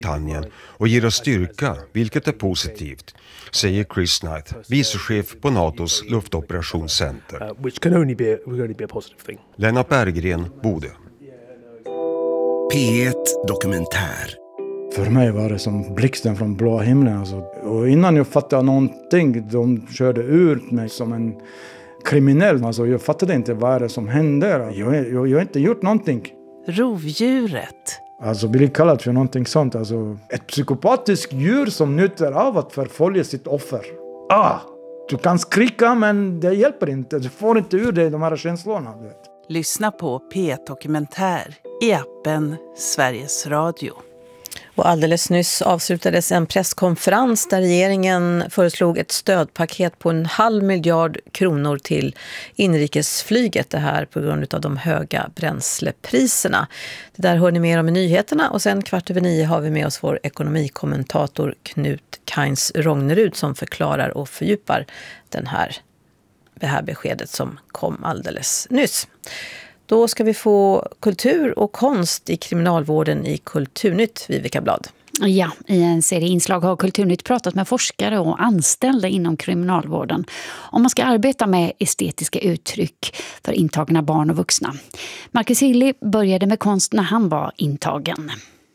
Tanien och ger oss styrka, vilket är positivt, säger Chris Knight, vicechef på NATOs luftoperationscenter. Lennart Berggren, Bodø. P1 Dokumentär. För mig var det som blixten från blå himlen. Alltså. Och innan jag fattade någonting, de körde ut mig som en kriminell. Alltså, jag fattade inte vad det som hände. Jag har inte gjort någonting. Rovdjuret. Alltså blir kallad för någonting sånt. Alltså, ett psykopatiskt djur som njuter av att förfölja sitt offer. Du kan skrika men det hjälper inte. Du får inte ur dig de här känslorna. Du vet. Lyssna på P1 Dokumentär i appen Sveriges Radio. Och alldeles nyss avslutades en presskonferens där regeringen föreslog ett stödpaket på 500 miljoner kronor till inrikesflyget. Det här på grund av de höga bränslepriserna. Det där hör ni mer om i nyheterna och sen 8:15 har vi med oss vår ekonomikommentator Knut Kains Rognerud som förklarar och fördjupar det här beskedet som kom alldeles nyss. Då ska vi få kultur och konst i kriminalvården i Kulturnytt, Vivica Blad. Ja, i en serie inslag har Kulturnytt pratat med forskare och anställda inom kriminalvården om man ska arbeta med estetiska uttryck för intagna barn och vuxna. Marcus Hilly började med konst när han var intagen.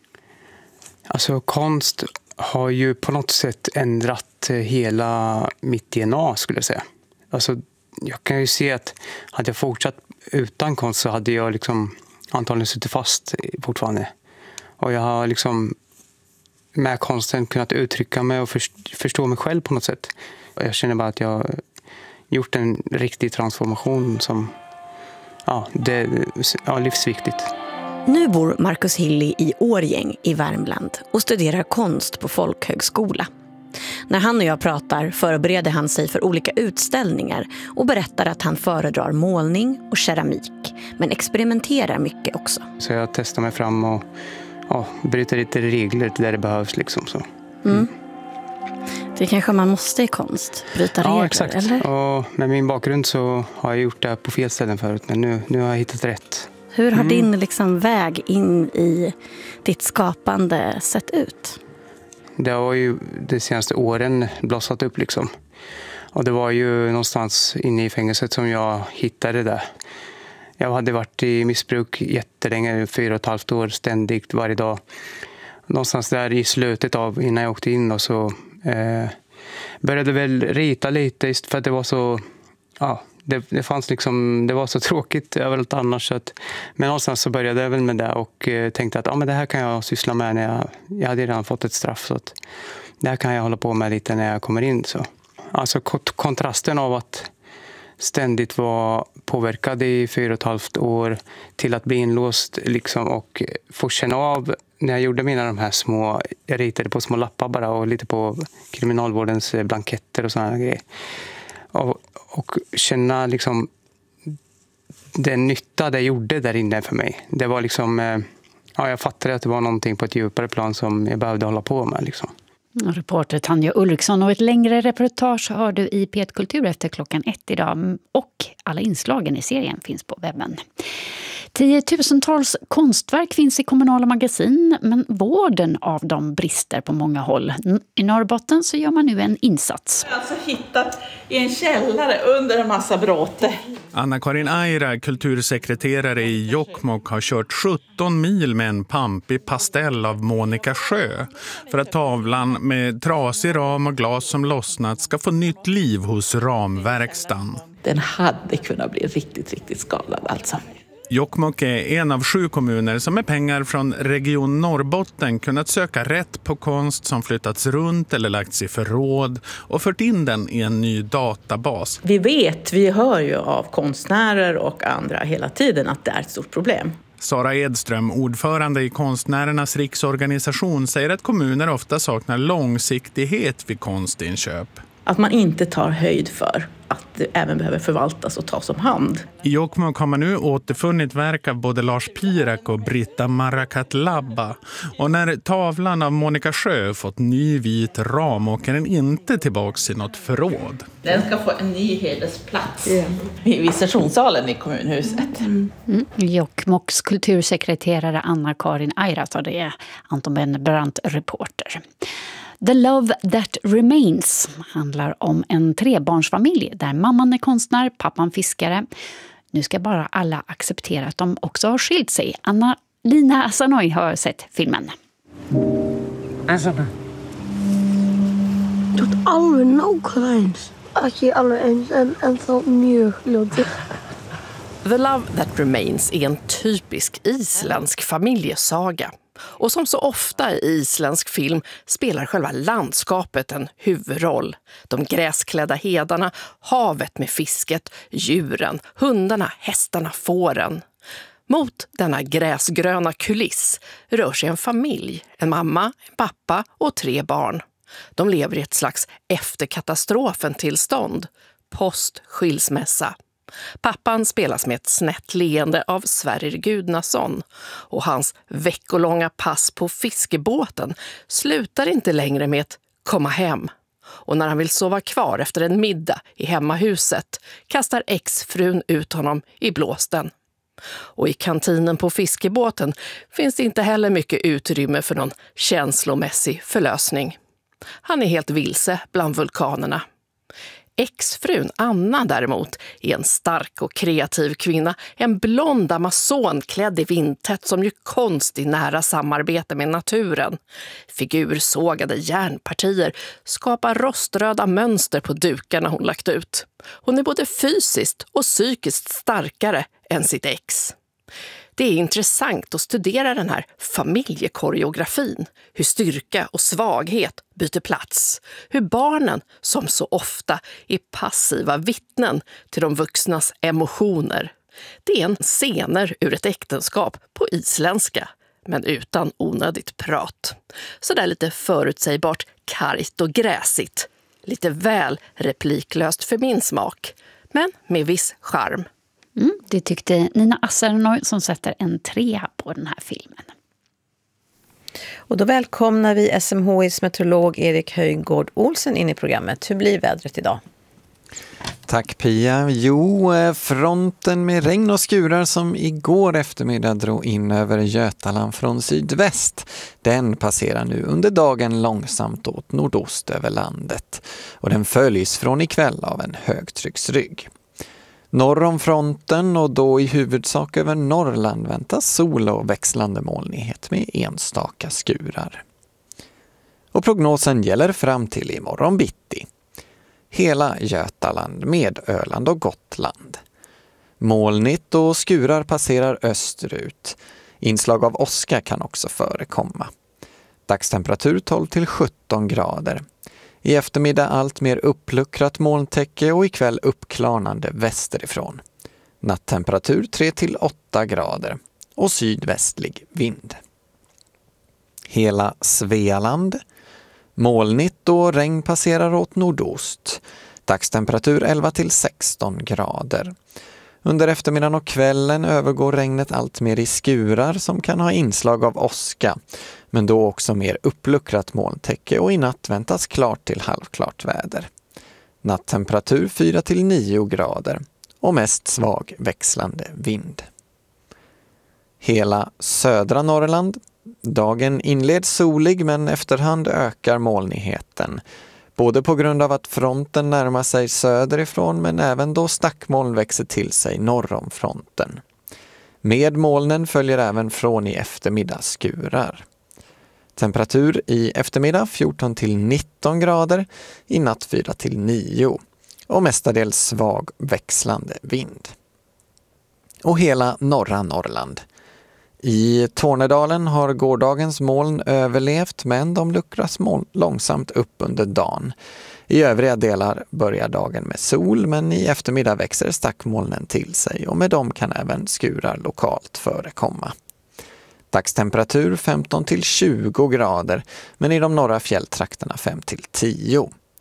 Alltså konst har ju på något sätt ändrat hela mitt DNA skulle jag säga. Alltså jag kan ju se att hade jag fortsatt utan konst så hade jag liksom antagligen suttit fast fortfarande. Och jag har liksom med konsten kunnat uttrycka mig och förstå mig själv på något sätt. Och jag känner bara att jag har gjort en riktig transformation som det är livsviktigt. Nu bor Marcus Hilly i Årgäng i Värmland och studerar konst på folkhögskola. När han och jag pratar förbereder han sig för olika utställningar och berättar att han föredrar målning och keramik, men experimenterar mycket också. Så jag testar mig fram och bryter lite regler där det behövs liksom så. Det kanske man måste i konst, bryta regler, exakt. Eller? Och med min bakgrund så har jag gjort det på fel ställen förut, men nu har jag hittat rätt. Hur har din väg in i ditt skapande sett ut? Det har ju de senaste åren blossat upp liksom. Och det var ju någonstans inne i fängelset som jag hittade det. Jag hade varit i missbruk jättelänge, 4,5 år ständigt varje dag. Någonstans där i slutet av innan jag åkte in och så började väl rita lite för att det var så det fanns liksom, det var så tråkigt överallt annars. Men någonstans så började jag väl med det och tänkte att men det här kan jag syssla med när jag hade redan fått ett straff. Så att det här kan jag hålla på med lite när jag kommer in. Så. Alltså kontrasten av att ständigt vara påverkad i 4,5 år till att bli inlåst liksom, och få känna av när jag gjorde de här små, jag ritade på små lappar bara och lite på kriminalvårdens blanketter och sådana grejer. Och känna liksom den nytta det gjorde där inne för mig. Det var liksom, jag fattade att det var någonting på ett djupare plan som jag behövde hålla på med liksom. Reporter Tanja Ulriksson och ett längre reportage har du i P1 Kultur efter 1:00 idag och alla inslagen i serien finns på webben. 10-tusentals konstverk finns i kommunala magasin men vården av dem brister på många håll. I Norrbotten så gör man nu en insats. Jag har alltså hittat i en källare under en massa bråte. Anna-Karin Aira, kultursekreterare i Jokkmokk, har kört 17 mil med en pampig pastell av Monica Sjö för att tavlan med trasig ram och glas som lossnat ska få nytt liv hos ramverkstan. Den hade kunnat bli riktigt, riktigt skadad alltså. Jokkmokk är en av 7 kommuner som med pengar från Region Norrbotten kunnat söka rätt på konst som flyttats runt eller lagts i förråd och fört in den i en ny databas. Vi hör ju av konstnärer och andra hela tiden att det är ett stort problem. Sara Edström, ordförande i Konstnärernas riksorganisation, säger att kommuner ofta saknar långsiktighet vid konstinköp. Att man inte tar höjd för att det även behöver förvaltas och tas om hand. I Jokkmokk har man nu återfunnit verk av både Lars Pirak och Britta Marakatlabba. Och när tavlan av Monica Sjö fått ny vit ram åker den inte tillbaks i något förråd. Den ska få en ny hedersplats i visitationssalen i kommunhuset. Jokkmokks kultursekreterare Anna-Karin Airat, och det är Anton Bennebrant, reporter. The Love That Remains handlar om en trebarnsfamilj där mamman är konstnär, pappan fiskare. Nu ska bara alla acceptera att de också har skilt sig. Lina Asanoy har sett filmen. Asanoy. Tot aldrig någonstans. Att ge alla en så mjuk. The Love That Remains är en typisk isländsk familjesaga. Och som så ofta i isländsk film spelar själva landskapet en huvudroll. De gräsklädda hedarna, havet med fisket, djuren, hundarna, hästarna, fåren. Mot denna gräsgröna kuliss rör sig en familj, en mamma, en pappa och 3 barn. De lever i ett slags efterkatastrofen-tillstånd, post-skilsmässa. Pappan spelas med ett snett leende av Sverrir Gudnason och hans veckolånga pass på fiskebåten slutar inte längre med ett komma hem. Och när han vill sova kvar efter en middag i hemmahuset kastar exfrun ut honom i blåsten. Och i kantinen på fiskebåten finns det inte heller mycket utrymme för någon känslomässig förlösning. Han är helt vilse bland vulkanerna. Exfrun Anna däremot är en stark och kreativ kvinna, en blond amazon klädd i vindtätt som gör konst i nära samarbete med naturen. Figursågade järnpartier skapar roströda mönster på dukarna hon lagt ut. Hon är både fysiskt och psykiskt starkare än sitt ex. Det är intressant att studera den här familjekoreografin, hur styrka och svaghet byter plats, hur barnen som så ofta är passiva vittnen till de vuxnas emotioner. Det är en scener ur ett äktenskap på isländska, men utan onödigt prat. Så där lite förutsägbart kargt och gräsigt, lite väl repliklöst för min smak, men med viss charm. Det tyckte Nina Asanoy som sätter en 3 på den här filmen. Och då välkomnar vi SMHIs meteorolog Erik Höjgård Olsen in i programmet. Hur blir vädret idag? Tack Pia. Jo, fronten med regn och skurar som igår eftermiddag drog in över Götaland från sydväst, den passerar nu under dagen långsamt åt nordost över landet. Och den följs från ikväll av en högtrycksrygg. Norr om fronten och då i huvudsak över Norrland väntas sol och växlande molnighet med enstaka skurar. Och prognosen gäller fram till imorgon bitti. Hela Götaland med Öland och Gotland. Molnigt och skurar passerar österut. Inslag av åska kan också förekomma. Dagstemperatur 12 till 17 grader. I eftermiddag allt mer uppluckrat molntäcke och ikväll uppklarnande västerifrån. Nattemperatur 3 till 8 grader och sydvästlig vind. Hela Svealand. Molnigt och regn passerar åt nordost. Dagstemperatur 11 till 16 grader. Under eftermiddagen och kvällen övergår regnet allt mer i skurar som kan ha inslag av åska, men då också mer uppluckrat molntäcke och i natt väntas klart till halvklart väder. Nattemperatur 4 till 9 grader och mest svag växlande vind. Hela södra Norrland. Dagen inleds solig men efterhand ökar molnigheten. Både på grund av att fronten närmar sig söderifrån men även då stackmoln växer till sig norr om fronten. Med molnen följer även från i eftermiddag skurar. Temperatur i eftermiddag 14 till 19 grader, i natt 4 till 9 och mestadels svag växlande vind. Och hela norra Norrland. I Tornedalen har gårdagens moln överlevt men de luckras långsamt upp under dagen. I övriga delar börjar dagen med sol men i eftermiddag växer stackmolnen till sig och med dem kan även skurar lokalt förekomma. Dagstemperatur 15 till 20 grader men i de norra fjälltrakterna 5 till 10.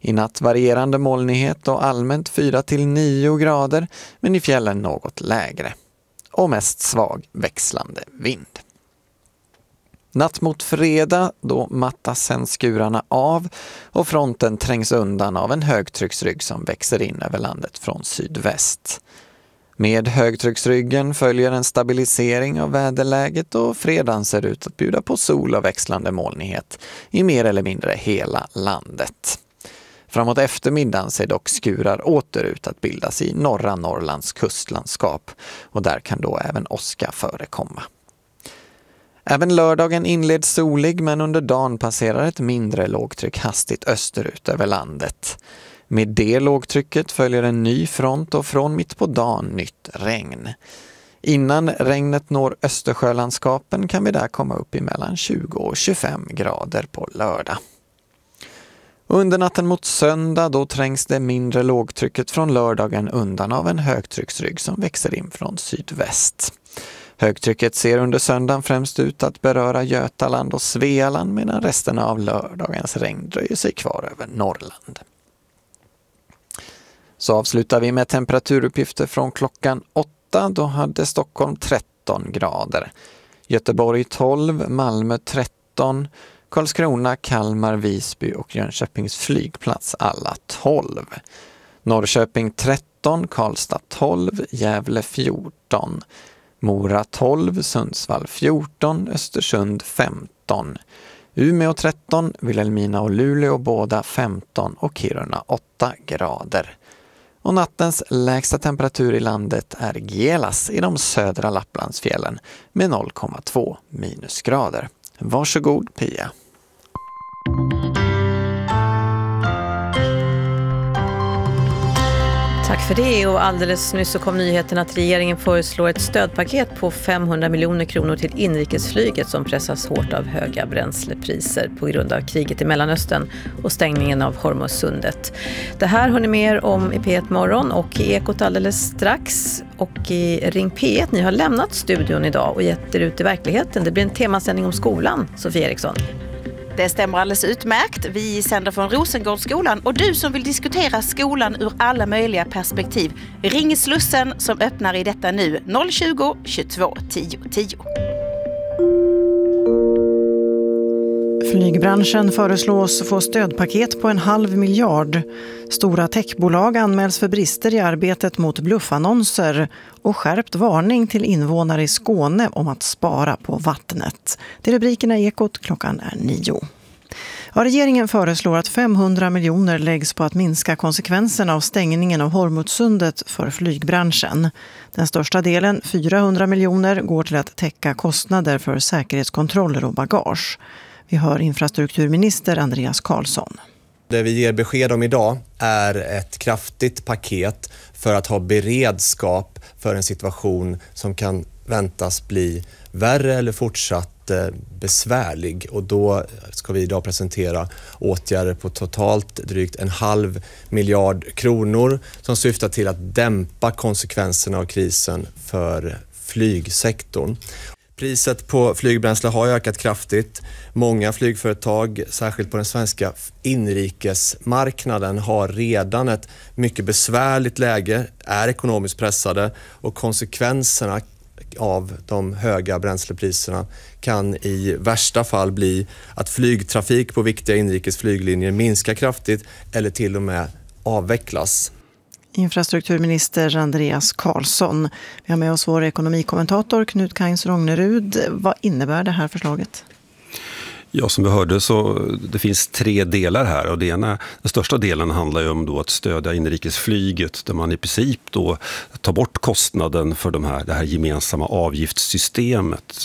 I natt varierande molnighet och allmänt 4-9 grader, men i fjällen något lägre. Och mest svag växlande vind. Natt mot fredag, då mattas sen skurarna av och fronten trängs undan av en högtrycksrygg som växer in över landet från sydväst. Med högtrycksryggen följer en stabilisering av väderläget och fredagen ser ut att bjuda på sol och växlande molnighet i mer eller mindre hela landet. Framåt eftermiddagen ser dock skurar åter ut att bildas i norra Norrlands kustlandskap och där kan då även åska förekomma. Även lördagen inleds solig men under dagen passerar ett mindre lågtryck hastigt österut över landet. Med det lågtrycket följer en ny front och från mitt på dagen nytt regn. Innan regnet når Östersjölandskapen kan vi där komma upp i mellan 20 och 25 grader på lördag. Under natten mot söndag då trängs det mindre lågtrycket från lördagen undan av en högtrycksrygg som växer in från sydväst. Högtrycket ser under söndagen främst ut att beröra Götaland och Svealand medan resten av lördagens regn dröjer sig kvar över Norrland. Så avslutar vi med temperaturuppgifter från klockan 8. Då hade Stockholm 13 grader. Göteborg 12, Malmö 13, Karlskrona, Kalmar, Visby och Jönköpings flygplats alla 12. Norrköping 13, Karlstad 12, Gävle 14, Mora 12, Sundsvall 14, Östersund 15, Umeå 13, Vilhelmina och Luleå båda 15 och Kiruna 8 grader. Och nattens lägsta temperatur i landet är Gelas i de södra Lapplandsfjällen med 0,2 minusgrader. Varsågod Pia. Tack för det, och alldeles nyss så kom nyheten att regeringen föreslår ett stödpaket på 500 miljoner kronor till inrikesflyget som pressas hårt av höga bränslepriser på grund av kriget i Mellanöstern och stängningen av Hormuzsundet. Det här hör ni mer om i P1 Morgon och i Ekot alldeles strax, och i Ring P1. Ni har lämnat studion idag och gett er ut i verkligheten. Det blir en temasändning om skolan, Sofie Eriksson. Det stämmer alldeles utmärkt. Vi sänder från Rosengårdsskolan, och du som vill diskutera skolan ur alla möjliga perspektiv, ring Slussen som öppnar i detta nu 020 22 10 10. Flygbranschen föreslås få stödpaket på 500 miljoner. Stora techbolag anmäls för brister i arbetet mot bluffannonser och skärpt varning till invånare i Skåne om att spara på vattnet. Det är rubrikerna i Ekot, klockan är 9. Ja, regeringen föreslår att 500 miljoner läggs på att minska konsekvenserna av stängningen av Hormuzsundet för flygbranschen. Den största delen, 400 miljoner, går till att täcka kostnader för säkerhetskontroller och bagage. Vi hör infrastrukturminister Andreas Carlsson. Det vi ger besked om idag är ett kraftigt paket för att ha beredskap för en situation som kan väntas bli värre eller fortsatt besvärlig. Och då ska vi idag presentera åtgärder på totalt drygt 500 miljoner kronor som syftar till att dämpa konsekvenserna av krisen för flygsektorn. Priset på flygbränsle har ökat kraftigt. Många flygföretag, särskilt på den svenska inrikesmarknaden, har redan ett mycket besvärligt läge, är ekonomiskt pressade, och konsekvenserna av de höga bränslepriserna kan i värsta fall bli att flygtrafik på viktiga inrikesflyglinjer minskar kraftigt eller till och med avvecklas. Infrastrukturminister Andreas Carlsson. Vi har med oss vår ekonomikommentator Knut Kains Rognerud. Vad innebär det här förslaget? Ja, som vi hörde så det finns 3 delar här, och den största delen handlar ju om då att stödja inrikesflyget, där man i princip då tar bort kostnaden för det här gemensamma avgiftssystemet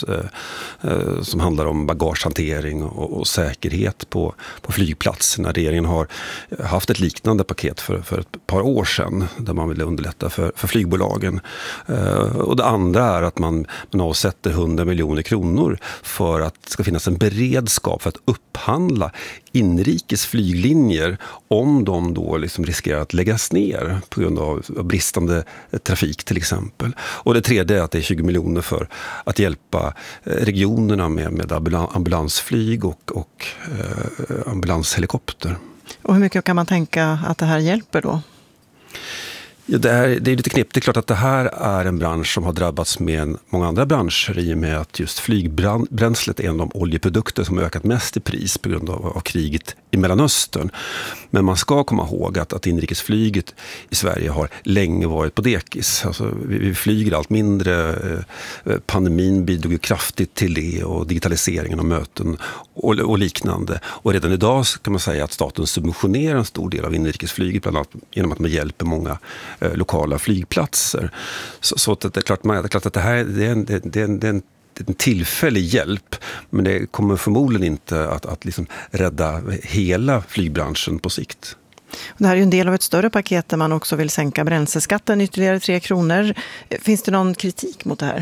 som handlar om bagagehantering och säkerhet på flygplatserna. Regeringen har haft ett liknande paket för ett par år sedan där man ville underlätta för flygbolagen. Och det andra är att man avsätter 100 miljoner kronor för att det ska finnas en beredskap för att upphandla inrikes flyglinjer om de då liksom riskerar att läggas ner på grund av bristande trafik till exempel. Och det tredje är att det är 20 miljoner för att hjälpa regionerna med ambulansflyg och ambulanshelikopter. Och hur mycket kan man tänka att det här hjälper då? Ja, det är lite knepigt. Det är klart att det här är en bransch som har drabbats med många andra branscher i och med att just flygbränslet är en av de oljeprodukter som har ökat mest i pris på grund av kriget i Mellanöstern. Men man ska komma ihåg att inrikesflyget i Sverige har länge varit på dekis. Alltså, vi flyger allt mindre. Pandemin bidrog ju kraftigt till det och digitaliseringen av möten och liknande. Och redan idag kan man säga att staten subventionerar en stor del av inrikesflyget bland annat genom att man hjälper många lokala flygplatser. Så det är klart att det här är en tillfällig hjälp, men det kommer förmodligen inte att liksom rädda hela flygbranschen på sikt. Det här är ju en del av ett större paket där man också vill sänka bränsleskatten ytterligare 3 kronor. Finns det någon kritik mot det här?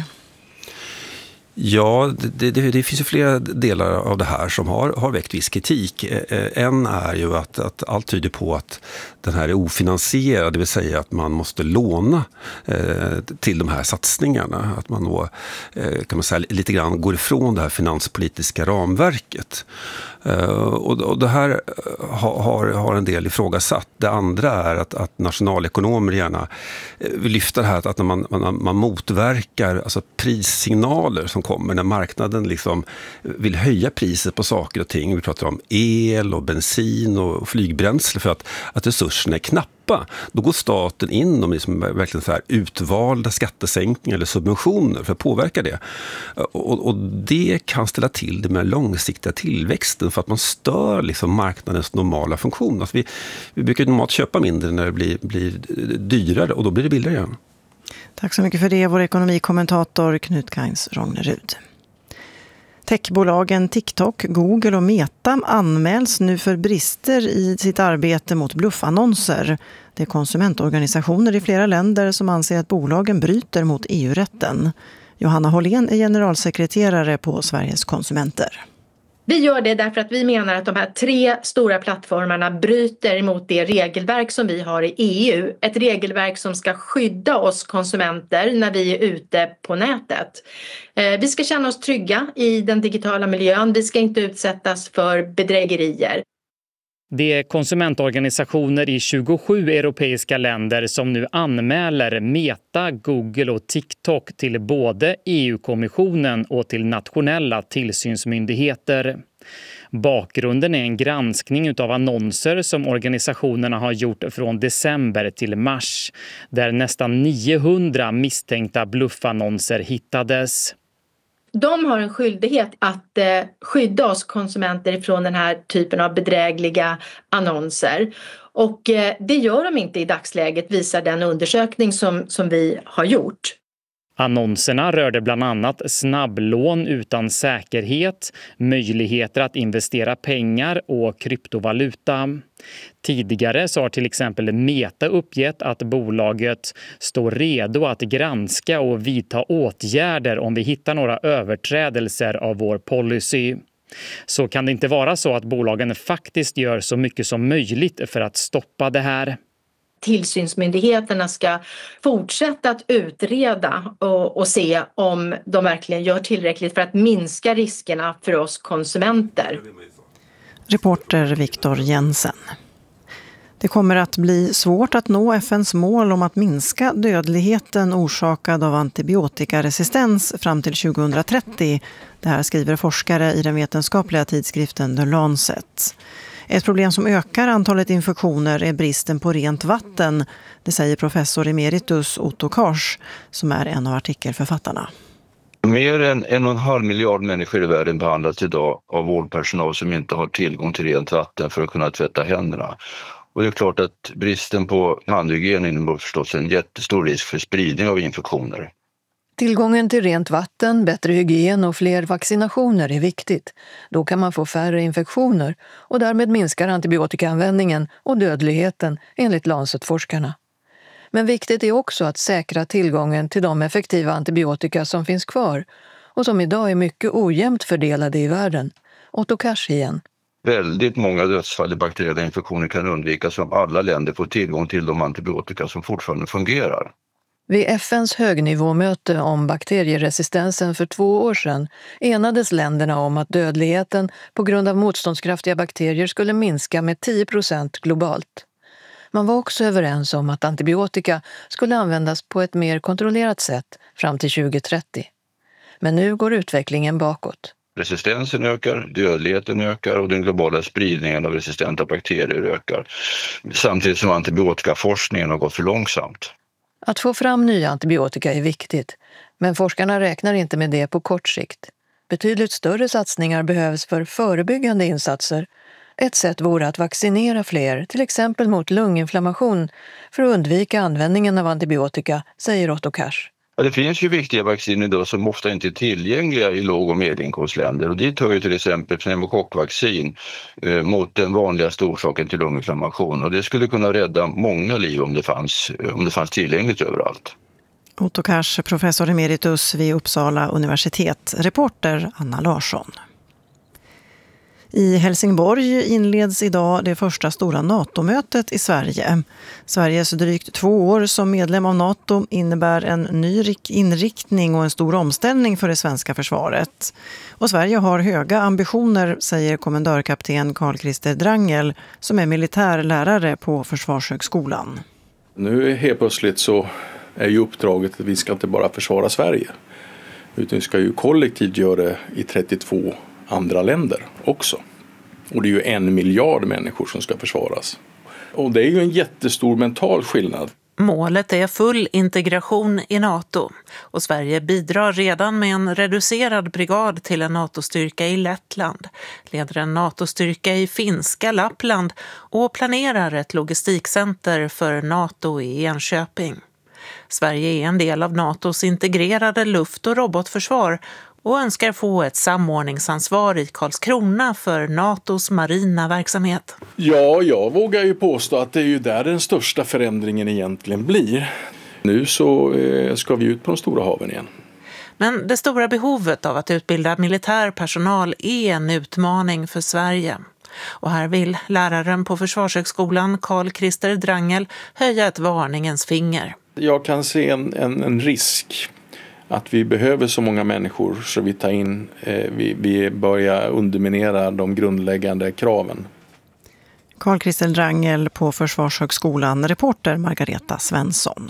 Ja, det finns ju flera delar av det här som har väckt viss kritik. En är ju att allt tyder på att den här är ofinansierad, det vill säga att man måste låna till de här satsningarna. Att man då kan man säga lite grann går ifrån det här finanspolitiska ramverket. Och det här har en del ifrågasatt. Det andra är att nationalekonomer gärna vill lyfta det här att när man motverkar alltså prissignaler som kommer när marknaden liksom vill höja priset på saker och ting. Vi pratar om el och bensin och flygbränsle för att resurserna är knappa. Då går staten in och liksom verkligen så här utvalda skattesänkningar eller subventioner för att påverka det. Och det kan ställa till det med långsiktiga tillväxten för att man stör liksom marknadens normala funktion. Alltså vi brukar normalt köpa mindre när det blir dyrare och då blir det billigare igen. Tack så mycket för det, vår ekonomikommentator Knut Kains Rognerud. Techbolagen TikTok, Google och Meta anmäls nu för brister i sitt arbete mot bluffannonser. Det är konsumentorganisationer i flera länder som anser att bolagen bryter mot EU-rätten. Johanna Hållén är generalsekreterare på Sveriges konsumenter. Vi gör det därför att vi menar att de här 3 stora plattformarna bryter mot det regelverk som vi har i EU. Ett regelverk som ska skydda oss konsumenter när vi är ute på nätet. Vi ska känna oss trygga i den digitala miljön. Vi ska inte utsättas för bedrägerier. Det är konsumentorganisationer i 27 europeiska länder som nu anmäler Meta, Google och TikTok till både EU-kommissionen och till nationella tillsynsmyndigheter. Bakgrunden är en granskning av annonser som organisationerna har gjort från december till mars, där nästan 900 misstänkta bluffannonser hittades. De har en skyldighet att skydda oss konsumenter från den här typen av bedrägliga annonser. Och det gör de inte i dagsläget, visar den undersökning som vi har gjort. Annonserna rörde bland annat snabblån utan säkerhet, möjligheter att investera pengar och kryptovaluta. Tidigare så har till exempel Meta uppgett att bolaget står redo att granska och vidta åtgärder om vi hittar några överträdelser av vår policy. Så kan det inte vara så att bolagen faktiskt gör så mycket som möjligt för att stoppa det här. Tillsynsmyndigheterna ska fortsätta att utreda och se om de verkligen gör tillräckligt för att minska riskerna för oss konsumenter. Reporter Viktor Jensen. Det kommer att bli svårt att nå FN:s mål om att minska dödligheten orsakad av antibiotikaresistens fram till 2030. Det här skriver forskare i den vetenskapliga tidskriften The Lancet. Ett problem som ökar antalet infektioner är bristen på rent vatten. Det säger professor emeritus Otto Kars som är en av artikelförfattarna. Mer än 1,5 miljard människor i världen behandlas idag av vårdpersonal som inte har tillgång till rent vatten för att kunna tvätta händerna. Och det är klart att bristen på handhygien innebär förstås en jättestor risk för spridning av infektioner. Tillgången till rent vatten, bättre hygien och fler vaccinationer är viktigt. Då kan man få färre infektioner och därmed minskar antibiotikaanvändningen och dödligheten enligt Lancet-forskarna. Men viktigt är också att säkra tillgången till de effektiva antibiotika som finns kvar och som idag är mycket ojämnt fördelade i världen. Otto Kars igen. Väldigt många dödsfall i bakteriella infektioner kan undvikas om alla länder får tillgång till de antibiotika som fortfarande fungerar. Vid FNs högnivåmöte om bakterieresistensen för 2 år sedan enades länderna om att dödligheten på grund av motståndskraftiga bakterier skulle minska med 10% globalt. Man var också överens om att antibiotika skulle användas på ett mer kontrollerat sätt fram till 2030. Men nu går utvecklingen bakåt. Resistensen ökar, dödligheten ökar och den globala spridningen av resistenta bakterier ökar. Samtidigt som antibiotikaforskningen har gått för långsamt. Att få fram nya antibiotika är viktigt, men forskarna räknar inte med det på kort sikt. Betydligt större satsningar behövs för förebyggande insatser. Ett sätt vore att vaccinera fler, till exempel mot lunginflammation, för att undvika användningen av antibiotika, säger Otto Kars. Ja, det finns ju viktiga vacciner då som ofta inte är tillgängliga i låg- och medelinkomstländer. Och dit hör ju till exempel pneumokockvaccin mot den vanligaste orsaken till lunginflammation. Och det skulle kunna rädda många liv om det fanns tillgängligt överallt. Otto Kars, professor emeritus vid Uppsala universitet. Reporter Anna Larsson. I Helsingborg inleds idag det första stora NATO-mötet i Sverige. Sveriges drygt 2 år som medlem av NATO innebär en ny inriktning och en stor omställning för det svenska försvaret. Och Sverige har höga ambitioner, säger kommendörkapten Carl-Christer Drangel som är militärlärare på Försvarshögskolan. Nu helt plötsligt så är ju uppdraget att vi ska inte bara försvara Sverige, utan vi ska ju kollektivt göra det i 32 andra länder också. Och det är ju 1 miljard människor som ska försvaras. Och det är ju en jättestor mental skillnad. Målet är full integration i NATO och Sverige bidrar redan med en reducerad brigad till en NATO-styrka i Lettland, leder en NATO-styrka i finska Lappland och planerar ett logistikcenter för NATO i Enköping. Sverige är en del av NATOs integrerade luft- och robotförsvar och önskar få ett samordningsansvar i Karlskrona för NATOs marina verksamhet. Ja, jag vågar ju påstå att det är ju där den största förändringen egentligen blir. Nu så ska vi ut på de stora haven igen. Men det stora behovet av att utbilda militär personal är en utmaning för Sverige. Och här vill läraren på Försvarshögskolan Carl-Christer Drangel höja ett varningens finger. Jag kan se en risk att vi behöver så många människor så vi börjar underminera de grundläggande kraven. Carl-Christer Drangel på Försvarshögskolan, reporter Margareta Svensson.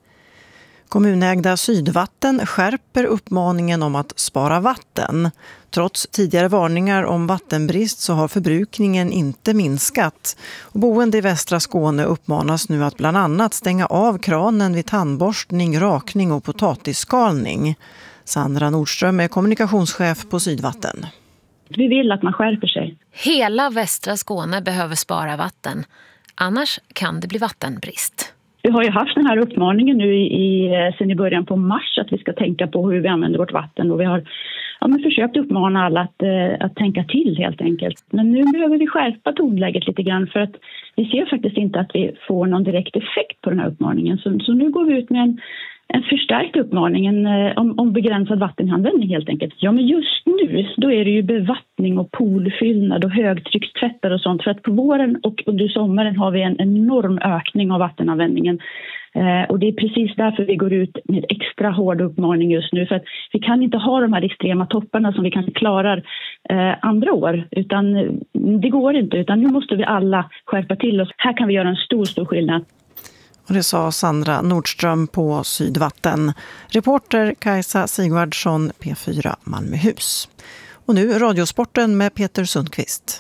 Kommunägda Sydvatten skärper uppmaningen om att spara vatten. Trots tidigare varningar om vattenbrist så har förbrukningen inte minskat. Och boende i västra Skåne uppmanas nu att bland annat stänga av kranen vid tandborstning, rakning och potatisskalning. Sandra Nordström är kommunikationschef på Sydvatten. Vi vill att man skärper sig. Hela västra Skåne behöver spara vatten. Annars kan det bli vattenbrist. Vi har ju haft den här uppmaningen nu sen i början på mars att vi ska tänka på hur vi använder vårt vatten. Och vi har försökt uppmana alla att tänka till helt enkelt. Men nu behöver vi skärpa tonläget lite grann för att vi ser faktiskt inte att vi får någon direkt effekt på den här uppmaningen. Så nu går vi ut med en förstärkt uppmaning om begränsad vattenanvändning helt enkelt. Ja, men just nu då är det ju bevattning och poolfyllnad och högtryckstvättar och sånt. För att på våren och under sommaren har vi en enorm ökning av vattenanvändningen. Och det är precis därför vi går ut med extra hård uppmaning just nu. För att vi kan inte ha de här extrema topparna som vi kanske klarar andra år. Utan det går inte, utan nu måste vi alla skärpa till oss. Här kan vi göra en stor skillnad. Och det sa Sandra Nordström på Sydvatten. Reporter Kajsa Sigvardsson, P4 Malmöhus. Och nu Radiosporten med Peter Sundqvist.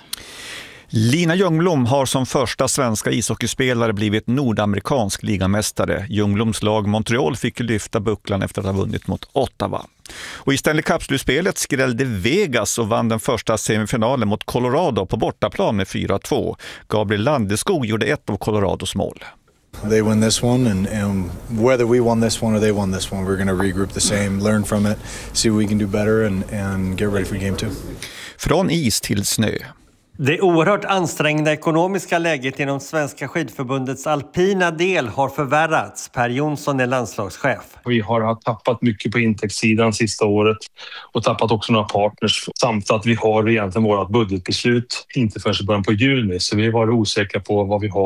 Lina Ljungblom har som första svenska ishockeyspelare blivit nordamerikansk ligamästare. Ljungbloms lag Montreal fick lyfta bucklan efter att ha vunnit mot Ottawa. Och i Stanley Cup-slutspelet skrällde Vegas och vann den första semifinalen mot Colorado på bortaplan med 4-2. Gabriel Landeskog gjorde ett av Colorados mål. They win this one, and whether we won this one or they won this one, we're going to regroup the same, learn from it, see what we can do better and get ready for game 2. Från is till snö. Det oerhört ansträngda ekonomiska läget inom Svenska skidförbundets alpina del har förvärrats. Per Jonsson är landslagschef. Vi har tappat mycket på intäktssidan sista året och tappat också några partners. Samt att vi har egentligen vårt budgetbeslut inte förrän i början på juni. Så vi var osäkra på vad vi har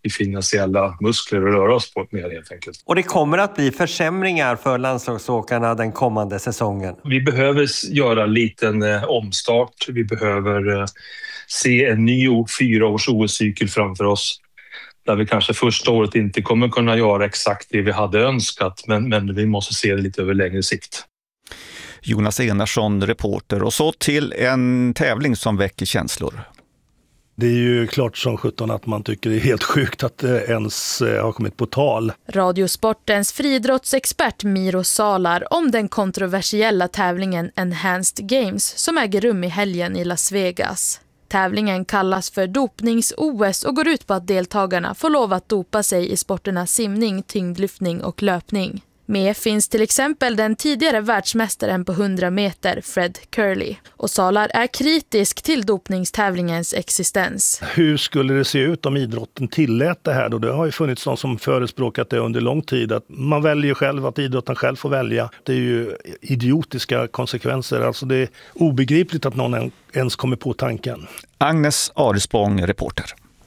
i finansiella muskler och röra oss på ett mer helt enkelt. Och det kommer att bli försämringar för landslagsåkarna den kommande säsongen. Vi behöver göra en liten omstart. Vi behöver se en ny 4-års OS-cykel framför oss. Där vi kanske första året inte kommer kunna göra exakt det vi hade önskat. Men vi måste se det lite över längre sikt. Jonas Enarsson, reporter. Och så till en tävling som väcker känslor. Det är ju klart som 17 att man tycker det är helt sjukt att det ens har kommit på tal. Radiosportens friidrottsexpert Miro Salar om den kontroversiella tävlingen Enhanced Games som äger rum i helgen i Las Vegas. Tävlingen kallas för dopnings-OS och går ut på att deltagarna får lov att dopa sig i sporterna simning, tyngdlyftning och löpning. Med finns till exempel den tidigare världsmästaren på 100 meter, Fred Curley. Och Salar är kritisk till dopningstävlingens existens. Hur skulle det se ut om idrotten tillät det här då? Det har ju funnits någon som förespråkat det under lång tid. Att man väljer själv, att idrotten själv får välja. Det är ju idiotiska konsekvenser. Alltså det är obegripligt att någon ens kommer på tanken. Agnes Arisbong, reporter.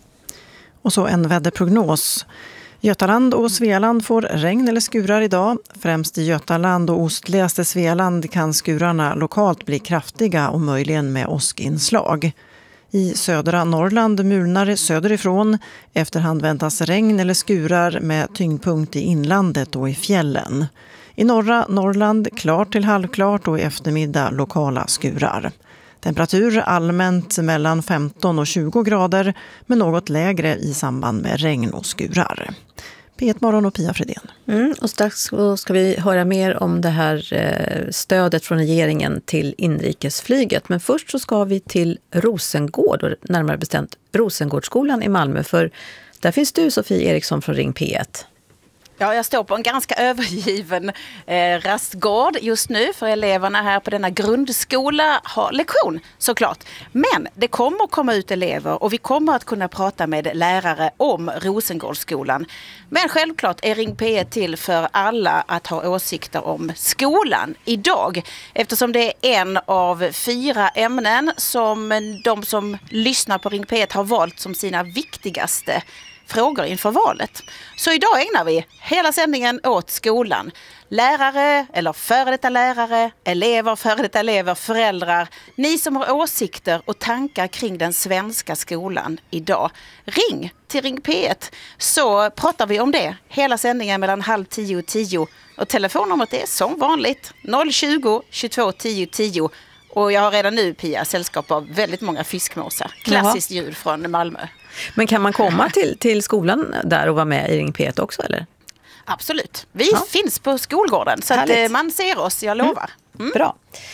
Och så en väderprognos. Götaland och Svealand får regn eller skurar idag. Främst i Götaland och ostligaste Svealand kan skurarna lokalt bli kraftiga och möjligen med åskinslag. I södra Norrland mulnar söderifrån. Efterhand väntas regn eller skurar med tyngdpunkt i inlandet och i fjällen. I norra Norrland klart till halvklart och i eftermiddag lokala skurar. Temperatur allmänt mellan 15 och 20 grader men något lägre i samband med regn och skurar. P1 Morgon och Pia Fredén. Och strax ska vi höra mer om det här stödet från regeringen till inrikesflyget. Men först så ska vi till Rosengård och närmare bestämt Rosengårdsskolan i Malmö. För där finns du, Sofie Eriksson från Ring P1. Ja, jag står på en ganska övergiven rastgård just nu för eleverna här på denna grundskola har lektion såklart. Men det kommer att komma ut elever och vi kommer att kunna prata med lärare om Rosengårdsskolan. Men självklart är Ring P1 till för alla att ha åsikter om skolan idag. Eftersom det är en av 4 ämnen som de som lyssnar på Ring P1 har valt som sina viktigaste frågor inför valet. Så idag ägnar vi hela sändningen åt skolan. Lärare eller före detta lärare, elever, före detta elever, föräldrar. Ni som har åsikter och tankar kring den svenska skolan idag. Ring till Ring P1 så pratar vi om det. Hela sändningen mellan 9:30 och 10. Och telefonnumret är som vanligt 020 22 10 10. Och jag har redan nu, Pia, sällskap av väldigt många fiskmåsar. Klassiskt ljud från Malmö. Men kan man komma till skolan där och vara med i Ring P1 också, eller? Absolut. Vi finns på skolgården så att man ser oss, jag lovar. Bra.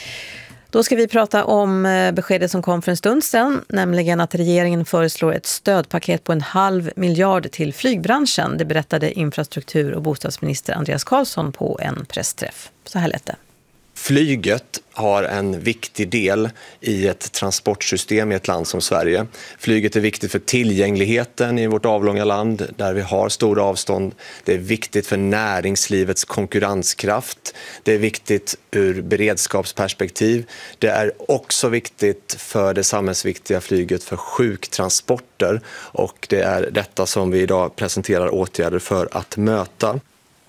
Då ska vi prata om beskedet som kom för en stund sedan, nämligen att regeringen föreslår ett stödpaket på 500 miljoner till flygbranschen. Det berättade infrastruktur- och bostadsminister Andreas Carlsson på en pressträff. Så här lät det. Flyget har en viktig del i ett transportsystem i ett land som Sverige. Flyget är viktigt för tillgängligheten i vårt avlånga land där vi har stora avstånd. Det är viktigt för näringslivets konkurrenskraft. Det är viktigt ur beredskapsperspektiv. Det är också viktigt för det samhällsviktiga flyget för sjuktransporter. Och det är detta som vi idag presenterar åtgärder för att möta.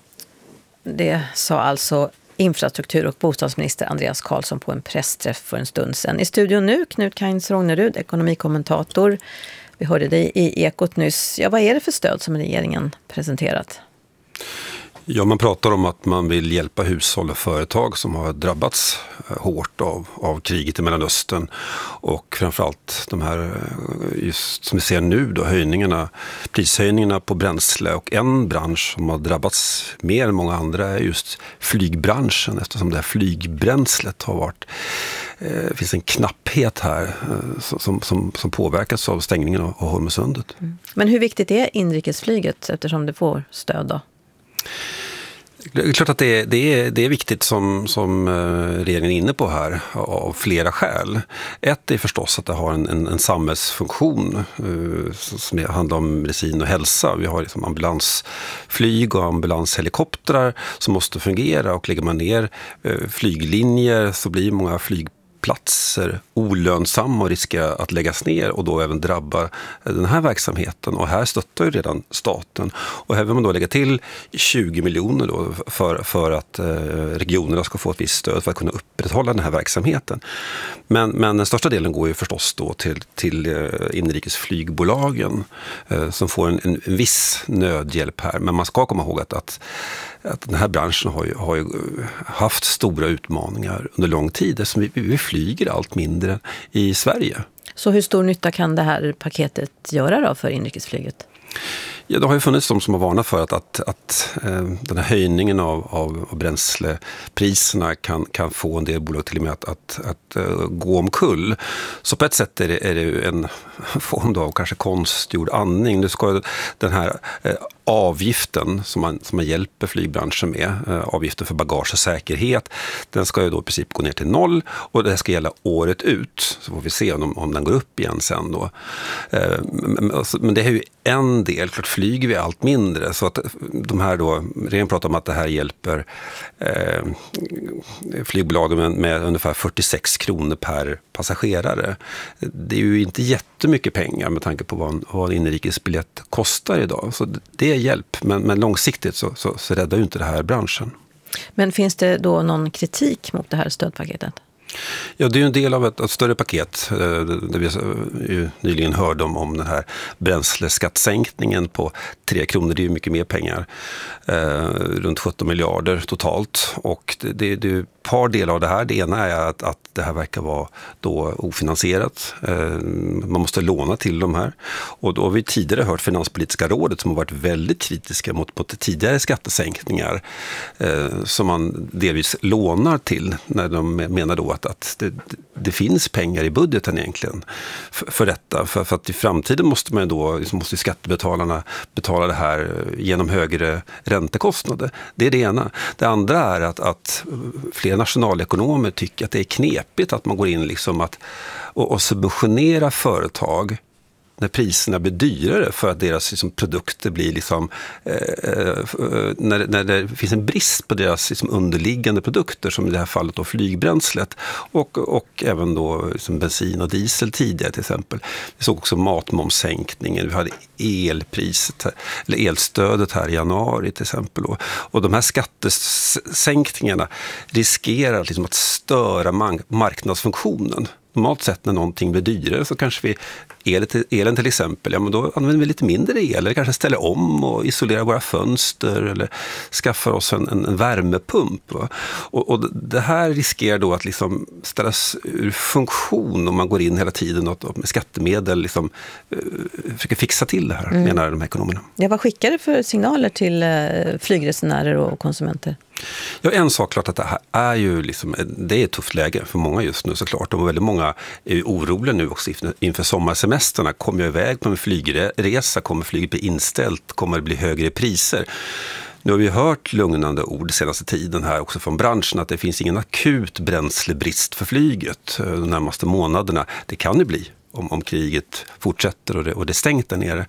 Det sa alltså infrastruktur- och bostadsminister Andreas Carlsson på en pressträff för en stund sedan. I studion nu, Knut Kainz Rognerud, ekonomikommentator. Vi hörde dig i Ekot nyss. Ja, vad är det för stöd som regeringen presenterat? Ja, man pratar om att man vill hjälpa hushåll och företag som har drabbats hårt av kriget i Mellanöstern och framförallt de här, just som vi ser nu då, prishöjningarna på bränsle, och en bransch som har drabbats mer än många andra är just flygbranschen, eftersom det här flygbränslet har varit det finns en knapphet här som påverkas av stängningen av Hormuzsundet. Men hur viktigt är inrikesflyget eftersom det får stöd då? Det är klart att det är viktigt som regeringen är inne på här av flera skäl. Ett är förstås att det har en samhällsfunktion som handlar om medicin och hälsa. Vi har liksom ambulansflyg och ambulanshelikoptrar som måste fungera, och lägger man ner flyglinjer så blir många platser olönsamma och riskerar att läggas ner och då även drabba den här verksamheten. Och här stöttar ju redan staten. Och här vill man då lägga till 20 miljoner då för att regionerna ska få ett visst stöd för att kunna upprätthålla den här verksamheten. Men den största delen går ju förstås då till inrikesflygbolagen som får en viss nödhjälp här. Men man ska komma ihåg att den här branschen har ju haft stora utmaningar under lång tid eftersom vi flyger allt mindre i Sverige. Så hur stor nytta kan det här paketet göra då för inrikesflyget? Ja, det har ju funnits de som har varnat för att den här höjningen av bränslepriserna kan få en del bolag till och med att gå omkull. Så på ett sätt är det ju en form av kanske konstgjord andning. Nu ska den här avgiften som man hjälper flygbranschen med, avgiften för bagage och säkerhet, den ska ju då i princip gå ner till 0 och det ska gälla året ut. Så får vi se om den går upp igen sen då. Men det är ju en del, klart flyger vi allt mindre så att de här då, regeringen pratar om att det här hjälper flygbolagen med ungefär 46 kronor per passagerare. Det är ju inte jättemycket pengar med tanke på vad en inrikesbiljett kostar idag. Så det är hjälp, men långsiktigt så räddar ju inte det här branschen. Men finns det då någon kritik mot det här stödpaketet? Ja, det är ju en del av ett större paket där vi ju nyligen hörde om den här bränsleskatsänkningen på 3 kronor. Det är ju mycket mer pengar, runt 17 miljarder totalt. Och det är ett par delar av det här. Det ena är att det här verkar vara då ofinansierat. Man måste låna till de här. Och då har vi tidigare hört Finanspolitiska rådet som har varit väldigt kritiska mot tidigare skattesänkningar som man delvis lånar till när de menar då att det finns pengar i budgeten egentligen för detta. För att i framtiden måste skattebetalarna betala det här genom högre räntekostnader. Det är det ena. Det andra är att fler nationalekonomer tycker att det är knepigt att man går in liksom och subventionera företag när priserna blir dyrare för att deras liksom, produkter blir liksom, när det finns en brist på deras liksom, underliggande produkter som i det här fallet då flygbränslet och även då liksom, bensin och diesel tidigare till exempel. Vi såg också matmomssänkningen, vi hade elpriset eller elstödet här i januari till exempel och de här skattesänkningarna riskerar liksom, att störa marknadsfunktionen. Normalt sett när någonting blir dyrare så kanske vi elen till exempel, ja men då använder vi lite mindre el eller kanske ställer om och isolerar våra fönster eller skaffar oss en värmepump. Och det här riskerar då att liksom ställas ur funktion om man går in hela tiden och med skattemedel liksom, försöker fixa till det här, menar de här ekonomerna. Ja, vad skickar det för signaler till flygresenärer och konsumenter? Ja, en sak klart att det här är ju liksom, det är ett tufft läge för många just nu såklart. Och väldigt många är oroliga nu också inför sommarsemesterna. Kommer jag iväg på en flygresa? Kommer flyget bli inställt? Kommer det bli högre priser? Nu har vi hört lugnande ord senaste tiden här också från branschen att det finns ingen akut bränslebrist för flyget de närmaste månaderna. Det kan ju bli. Om kriget fortsätter och det är stängt där nere.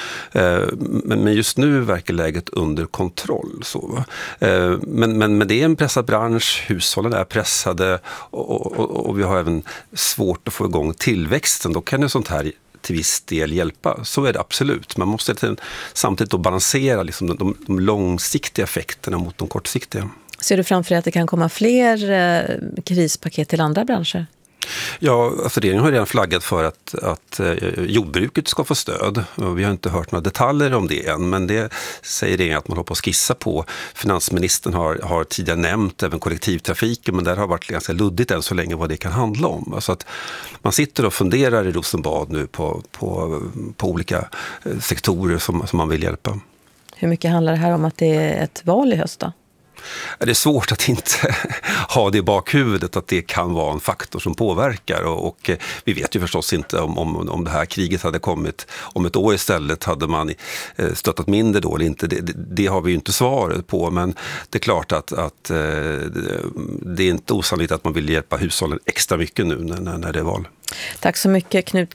Men just nu verkar läget under kontroll. Så. Men det är en pressad bransch, hushållen är pressade och vi har även svårt att få igång tillväxten. Då kan ju sånt här till viss del hjälpa. Så är det absolut. Man måste samtidigt då balansera liksom de långsiktiga effekterna mot de kortsiktiga. Ser du framför dig att det kan komma fler krispaket till andra branscher? Ja, alltså regeringen har redan flaggat för att jordbruket ska få stöd. Vi har inte hört några detaljer om det än, men det säger regeringen att man håller på att skissa på. Finansministern har tidigare nämnt även kollektivtrafiken, men där har varit ganska luddigt än så länge vad det kan handla om. Alltså att man sitter och funderar i Rosenbad nu på olika sektorer som man vill hjälpa. Hur mycket handlar det här om att det är ett val i höst då? Det är svårt att inte ha det i bakhuvudet att det kan vara en faktor som påverkar och vi vet ju förstås inte om det här kriget hade kommit om ett år istället, hade man stöttat mindre då eller inte. Det har vi ju inte svaret på, men det är klart att det är inte osannolikt att man vill hjälpa hushållen extra mycket nu när det är val. Tack så mycket Knut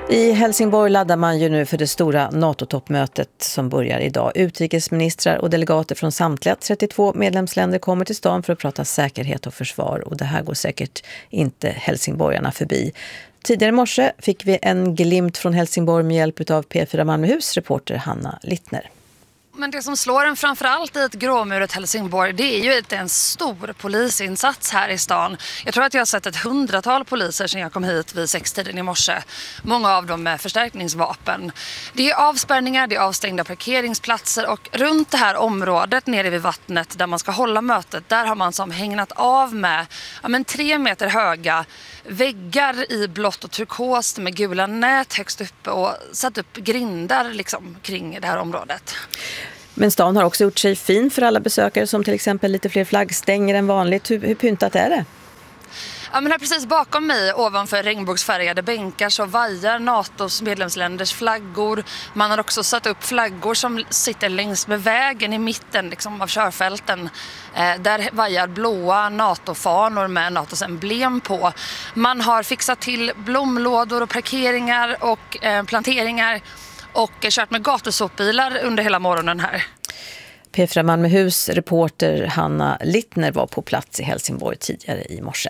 I Helsingborg laddar man ju nu för det stora NATO-toppmötet som börjar idag. Utrikesministrar och delegater från samtliga 32 medlemsländer kommer till stan för att prata säkerhet och försvar. Och det här går säkert inte helsingborgarna förbi. Tidigare i morse fick vi en glimt från Helsingborg med hjälp av P4 Malmöhus reporter Hanna Littner. Men det som slår en framförallt i ett gråmuret Helsingborg, det är ju en stor polisinsats här i stan. Jag tror att jag har sett 100-tal poliser sedan jag kom hit vid 6-tiden i morse. Många av dem med förstärkningsvapen. Det är avspärrningar, det är avstängda parkeringsplatser och runt det här området nere vid vattnet där man ska hålla mötet, där har man som hägnat av med 3 meter höga väggar i blått och turkost med gula nät högst uppe och satt upp grindar kring det här området. Men stan har också gjort sig fin för alla besökare, som till exempel lite fler flaggstänger än vanligt. Hur pyntat är det? Ja, men här precis bakom mig, ovanför regnbågsfärgade bänkar, så vajar NATOs medlemsländers flaggor. Man har också satt upp flaggor som sitter längs med vägen i mitten av körfälten. Där vajar blåa NATO-fanor med NATOs emblem på. Man har fixat till blomlådor och parkeringar och planteringar och kört med gatusopbilar under hela morgonen här. P4 Malmöhus reporter Hanna Littner var på plats i Helsingborg tidigare i morse.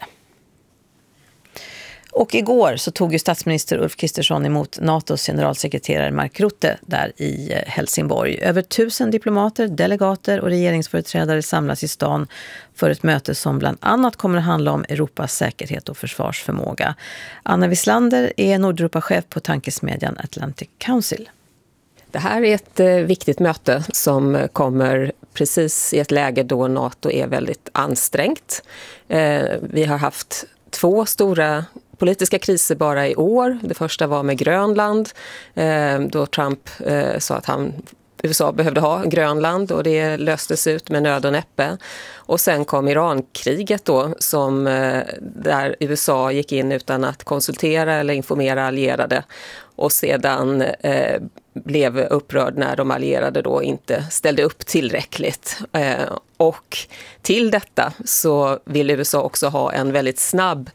Och igår så tog ju statsminister Ulf Kristersson emot NATOs generalsekreterare Mark Rutte där i Helsingborg. Över 1000 diplomater, delegater och regeringsföreträdare samlas i stan för ett möte som bland annat kommer att handla om Europas säkerhet och försvarsförmåga. Anna Wislander är Nordeuropa-chef på tankesmedjan Atlantic Council. Det här är ett viktigt möte som kommer precis i ett läge då NATO är väldigt ansträngt. Vi har haft 2 stora politiska kriser bara i år. Det första var med Grönland, då Trump sa att USA behövde ha Grönland och det löstes ut med nöd och näppe. Och sen kom Irankriget då, där USA gick in utan att konsultera eller informera allierade och sedan blev upprörd när de allierade då inte ställde upp tillräckligt. Och till detta så vill USA också ha en väldigt snabb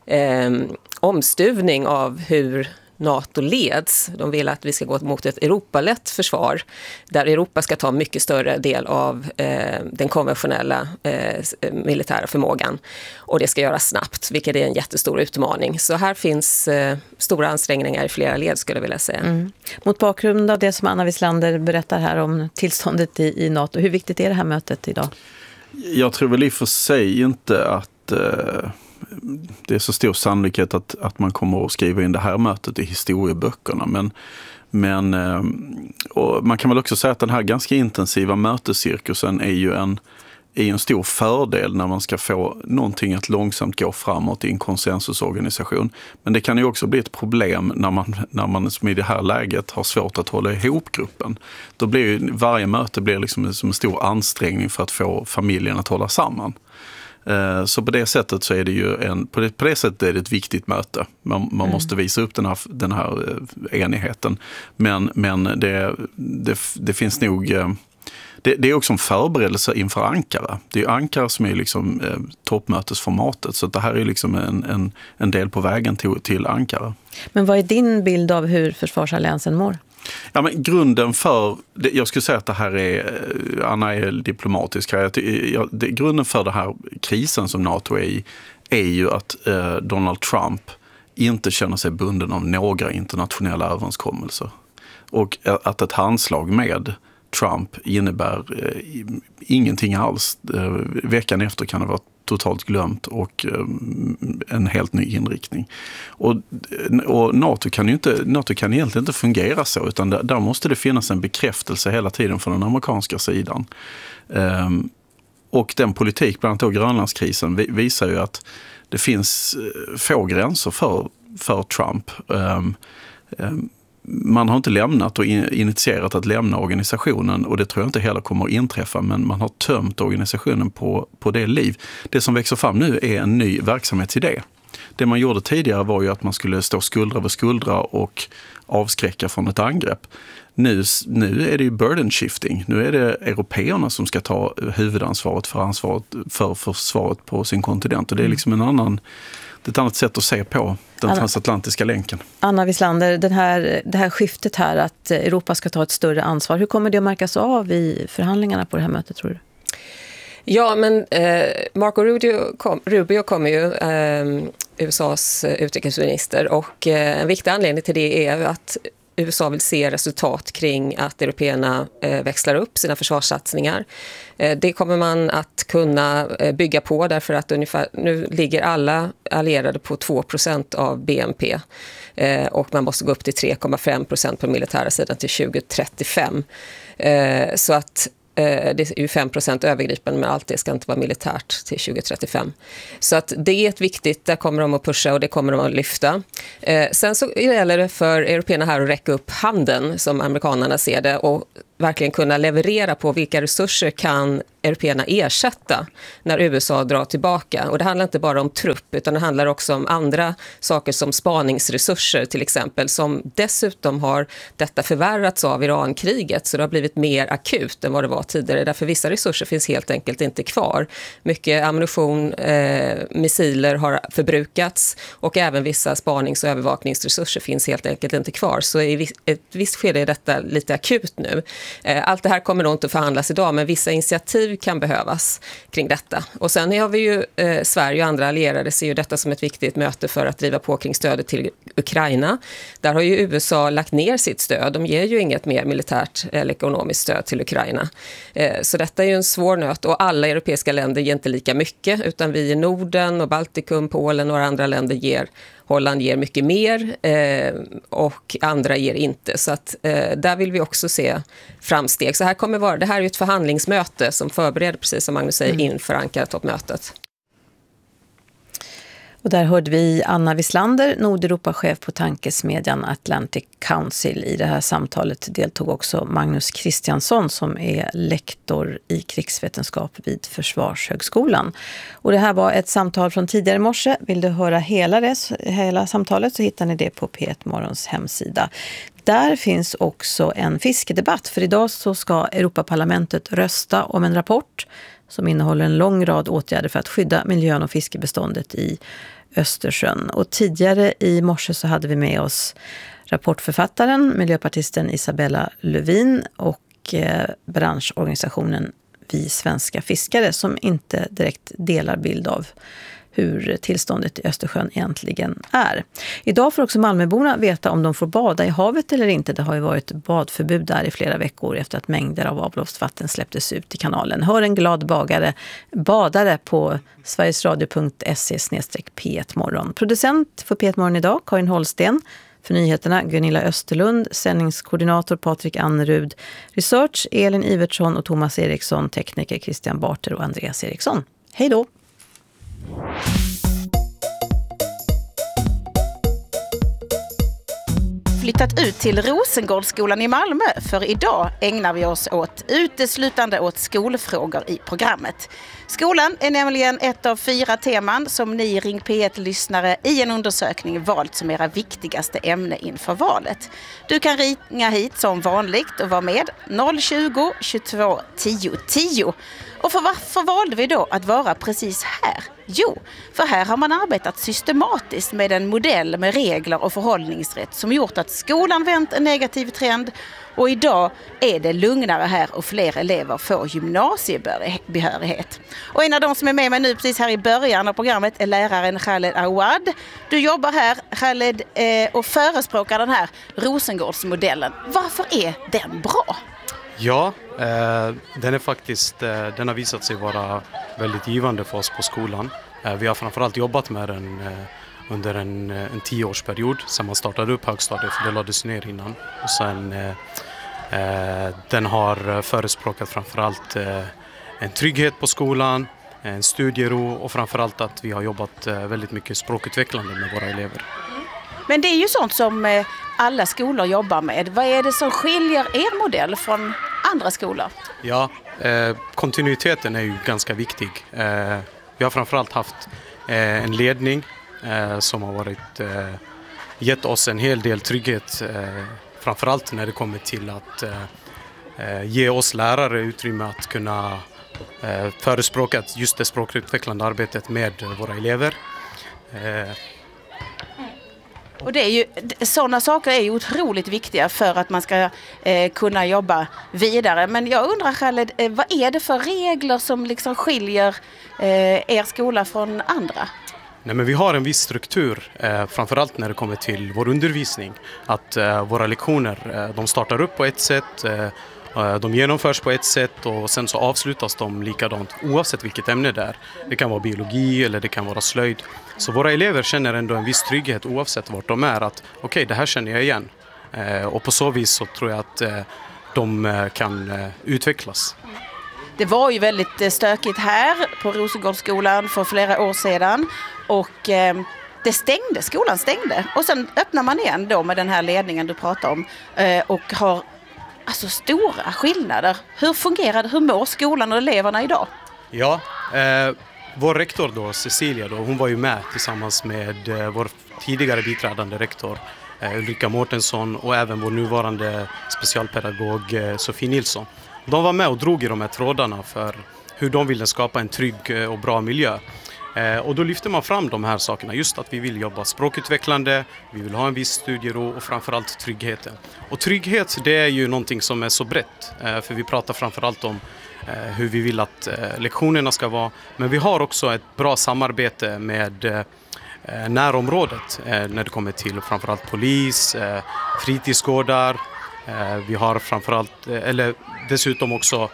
omstuvning av hur NATO leds. De vill att vi ska gå mot ett Europalett försvar där Europa ska ta mycket större del av den konventionella militära förmågan. Och det ska göras snabbt, vilket är en jättestor utmaning. Så här finns stora ansträngningar i flera led, skulle jag vilja säga. Mm. Mot bakgrund av det som Anna Wislander berättar här om tillståndet i NATO, hur viktigt är det här mötet idag? Jag tror väl i för sig inte att det är så stor sannolikhet att man kommer att skriva in det här mötet i historieböckerna. Men och man kan väl också säga att den här ganska intensiva mötescirkusen är ju en stor fördel när man ska få någonting att långsamt gå framåt i en konsensusorganisation. Men det kan ju också bli ett problem när man som i det här läget har svårt att hålla ihop gruppen. Då blir ju varje möte liksom som en stor ansträngning för att få familjen att hålla samman. Så på det sättet så är det ju på det sättet är det ett viktigt möte. Man måste visa upp den här enigheten. Men det finns nog det är också en förberedelse inför Ankara. Det är Ankara som är liksom toppmötesformatet, så det här är liksom en del på vägen till Ankara. Men vad är din bild av hur försvarsalliansen mår? Ja, men grunden för, jag skulle säga att det här Anna är diplomatisk här. Grunden för den här krisen som NATO är ju att Donald Trump inte känner sig bunden av några internationella överenskommelser. Och att ett handslag med Trump innebär ingenting alls. Veckan efter kan det vara totalt glömt och en helt ny inriktning. Och NATO kan egentligen inte fungera så, utan där måste det finnas en bekräftelse hela tiden från den amerikanska sidan. Och den politik, bland annat Grönlandskrisen, visar ju att det finns få gränser för Trump. Man har inte lämnat och initierat att lämna organisationen, och det tror jag inte heller kommer att inträffa, men man har tömt organisationen på det liv. Det som växer fram nu är en ny verksamhetsidé. Det man gjorde tidigare var ju att man skulle stå skuldra vid skuldra och avskräcka från ett angrepp. Nu är det ju burden shifting. Nu är det européerna som ska ta huvudansvaret för försvaret på sin kontinent. Och det är liksom ett annat sätt att se på den transatlantiska länken. Anna Wieslander, det här skiftet här att Europa ska ta ett större ansvar. Hur kommer det att märkas av i förhandlingarna på det här mötet, tror du? Ja, men Marco Rubio kommer ju, USAs utrikesminister, och en viktig anledning till det är att USA vill se resultat kring att européerna växlar upp sina försvarssatsningar. Det kommer man att kunna bygga på därför att nu ligger alla allierade på 2% av BNP och man måste gå upp till 3,5% på militära sidan till 2035. Så att det är ju 5% övergripande, men allt det ska inte vara militärt till 2035. Så att det är ett viktigt, där kommer de att pusha och det kommer de att lyfta. Sen så gäller det för européerna här att räcka upp handen som amerikanerna ser det och verkligen kunna leverera på vilka resurser kan européerna ersätta när USA drar tillbaka. Och det handlar inte bara om trupp utan det handlar också om andra saker som spaningsresurser till exempel, som dessutom har detta förvärrats av Irankriget, så det har blivit mer akut än vad det var tidigare. Därför vissa resurser finns helt enkelt inte kvar. Mycket ammunition, missiler har förbrukats och även vissa spanings- och övervakningsresurser finns helt enkelt inte kvar. Så i ett visst skede är detta lite akut nu. Allt det här kommer nog inte att förhandlas idag, men vissa initiativ kan behövas kring detta. Och sen har vi ju Sverige och andra allierade ser ju detta som ett viktigt möte för att driva på kring stödet till Ukraina. Där har ju USA lagt ner sitt stöd. De ger ju inget mer militärt eller ekonomiskt stöd till Ukraina. Så detta är ju en svår nöt och alla europeiska länder ger inte lika mycket, utan vi i Norden och Baltikum, Polen och andra länder ger. Holland ger mycket mer och andra ger inte. Så att där vill vi också se framsteg. Så det här är ju ett förhandlingsmöte som förbereder, precis som Magnus säger, inför Ankara-toppmötet. Och där hörde vi Anna Wieslander, Nordeuropa-chef på tankesmedjan Atlantic Council. I det här samtalet deltog också Magnus Kristiansson som är lektor i krigsvetenskap vid Försvarshögskolan. Och det här var ett samtal från tidigare morse. Vill du höra hela samtalet så hittar ni det på P1 Morgons hemsida. Där finns också en fiskedebatt, för idag så ska Europaparlamentet rösta om en rapport som innehåller en lång rad åtgärder för att skydda miljön och fiskebeståndet i Östersjön. Och tidigare i morse så hade vi med oss rapportförfattaren, miljöpartisten Isabella Lövin och branschorganisationen Vi svenska fiskare som inte direkt delar bild av hur tillståndet i Östersjön egentligen är. Idag får också Malmöborna veta om de får bada i havet eller inte. Det har ju varit badförbud där i flera veckor efter att mängder av avloppsvatten släpptes ut i kanalen. Hör en glad badare på sverigesradio.se/P1 morgon. Producent för P1 morgon idag, Karin Holsten. För nyheterna Gunilla Österlund, sändningskoordinator Patrik Annerud, research Elin Ivertsson och Thomas Eriksson, tekniker Christian Barter och Andreas Eriksson. Hej då! Flyttat ut till Rosengårdsskolan i Malmö, för idag ägnar vi oss uteslutande åt skolfrågor i programmet. Skolan är nämligen ett av 4 teman som ni Ring P1-lyssnare i en undersökning valt som era viktigaste ämne inför valet. Du kan ringa hit som vanligt och vara med 020 22 10 10. Och varför valde vi då att vara precis här? Jo, för här har man arbetat systematiskt med en modell med regler och förhållningsrätt som gjort att skolan vänt en negativ trend och idag är det lugnare här och fler elever får gymnasiebehörighet. Och en av de som är med mig nu precis här i början av programmet är läraren Khaled Awad. Du jobbar här, Khaled, och förespråkar den här Rosengårdsmodellen. Varför är den bra? Ja, den har visat sig vara väldigt givande för oss på skolan. Vi har framförallt jobbat med den under en 10-årsperiod sedan man startade upp högstadiet, för det lades ner innan. Och sen, den har förespråkat framförallt en trygghet på skolan, en studiero och framförallt att vi har jobbat väldigt mycket språkutvecklande med våra elever. Men det är ju sånt som alla skolor jobbar med. Vad är det som skiljer er modell från andra skolor? Ja, kontinuiteten är ju ganska viktig. Vi har framförallt haft en ledning som har gett oss en hel del trygghet, framförallt när det kommer till att ge oss lärare utrymme att kunna förespråka just det språkutvecklande arbetet med våra elever. Och det är ju, sådana saker är ju otroligt viktiga för att man ska kunna jobba vidare. Men jag undrar, Khaled, vad är det för regler som liksom skiljer er skola från andra? Nej, men vi har en viss struktur, framförallt när det kommer till vår undervisning. Att våra lektioner, de startar upp på ett sätt, de genomförs på ett sätt och sen så avslutas de likadant oavsett vilket ämne det är. Det kan vara biologi eller det kan vara slöjd. Så våra elever känner ändå en viss trygghet oavsett vart de är. Att okej, det här känner jag igen. Och på så vis så tror jag att de kan utvecklas. Det var ju väldigt stökigt här på Rosengårdsskolan för flera år sedan. Och skolan stängde. Och sen öppnar man igen då med den här ledningen du pratar om. Och har alltså stora skillnader. Hur mår skolan och eleverna idag? Ja, vår rektor då, Cecilia, då, hon var ju med tillsammans med vår tidigare biträdande rektor Ulrika Mårtensson och även vår nuvarande specialpedagog Sofie Nilsson. De var med och drog i de här trådarna för hur de ville skapa en trygg och bra miljö. Och då lyfter man fram de här sakerna, just att vi vill jobba språkutvecklande, vi vill ha en viss studiero och framförallt tryggheten. Och trygghet, det är ju någonting som är så brett, för vi pratar framförallt om hur vi vill att lektionerna ska vara. Men vi har också ett bra samarbete med närområdet när det kommer till framförallt polis, fritidsgårdar. Vi har dessutom också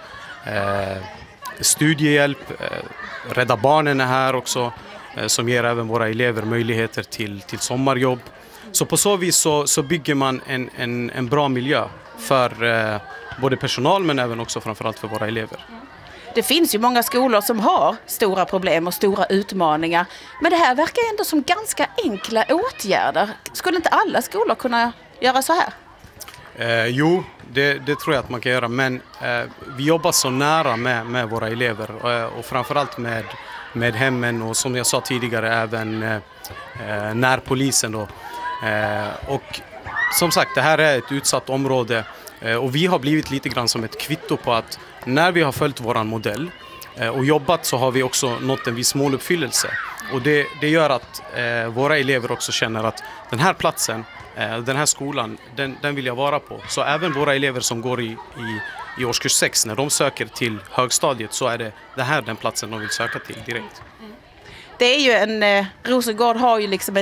studiehjälp. Rädda Barnen är här också, som ger även våra elever möjligheter till sommarjobb. Så på så vis så bygger man en bra miljö för både personal men även också framförallt för våra elever. Det finns ju många skolor som har stora problem och stora utmaningar. Men det här verkar ändå som ganska enkla åtgärder. Skulle inte alla skolor kunna göra så här? Jo, det tror jag att man kan göra. Men vi jobbar så nära med våra elever och framförallt med hemmen och som jag sa tidigare även närpolisen då. Och som sagt, det här är ett utsatt område och vi har blivit lite grann som ett kvitto på att när vi har följt våran modell och jobbat så har vi också nått en viss måluppfyllelse. Och det gör att våra elever också känner att den här platsen, den här skolan, den vill jag vara på. Så även våra elever som går i årskurs 6, när de söker till högstadiet så är det här den platsen de vill söka till direkt. Det är ju Rosengård har ju liksom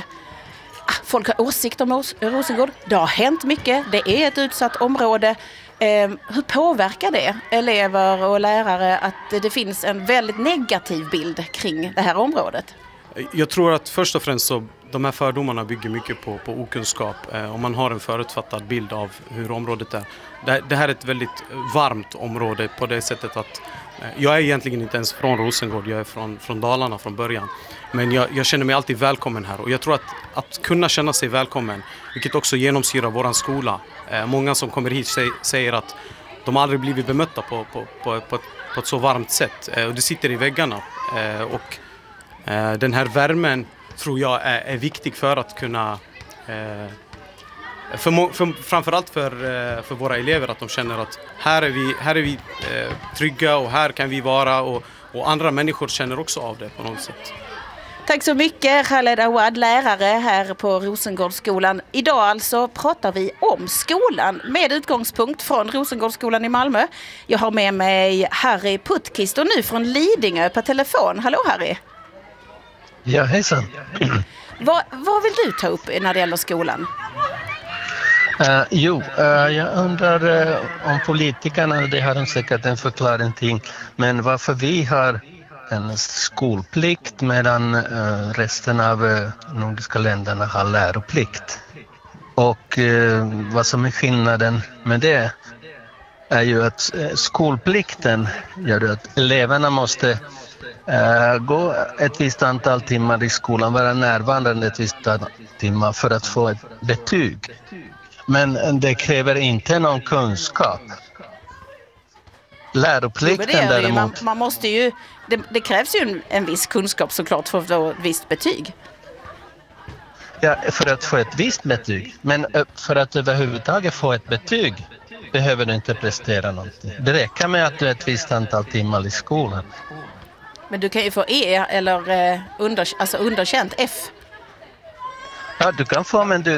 folk har åsikter om Rosengård. Det har hänt mycket, det är ett utsatt område. Hur påverkar det elever och lärare att det finns en väldigt negativ bild kring det här området? Jag tror att först och främst så de här fördomarna bygger mycket på okunskap. Om man har en förutfattad bild av hur området är. Det här är ett väldigt varmt område på det sättet att jag är egentligen inte ens från Rosengård, jag är från Dalarna från början. Men jag känner mig alltid välkommen här och jag tror att kunna känna sig välkommen, vilket också genomsyrar våran skola. Många som kommer hit säger att de aldrig blivit bemötta på ett så varmt sätt och det sitter i väggarna. Och den här värmen tror jag är viktig för att kunna framförallt för våra elever, att de känner att här är vi trygga och här kan vi vara och andra människor känner också av det på något sätt. Tack så mycket, Khaled Awad, lärare här på Rosengårdsskolan. Idag alltså pratar vi om skolan med utgångspunkt från Rosengårdsskolan i Malmö. Jag har med mig Harry Putkist och nu från Lidingö på telefon. Hallå Harry! Ja, hejsan! Vad vill du ta upp när det gäller skolan? Jag undrar om politikerna, det har de säkert en förklaring till, men varför vi har en skolplikt medan resten av nordiska länderna har läroplikt. Och vad som är skillnaden med det är ju att skolplikten gör att eleverna måste gå ett visst antal timmar i skolan, vara närvarande ett visst antal timmar för att få ett betyg. Men det kräver inte någon kunskap. Läroplikten däremot... Man måste ju, det krävs ju en viss kunskap såklart för att få ett visst betyg. Ja, för att få ett visst betyg. Men för att överhuvudtaget få ett betyg behöver du inte prestera någonting. Det räcker med att du är ett visst antal timmar i skolan. Men du kan ju få E eller underkänt F. Ja, du kan få, men